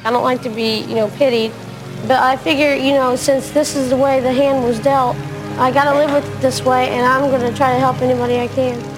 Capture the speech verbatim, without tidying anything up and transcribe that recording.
I don't like to be, you know, pitied, but I figure, you know, since this is the way the hand was dealt, I gotta live with it this way, and I'm gonna try to help anybody I can.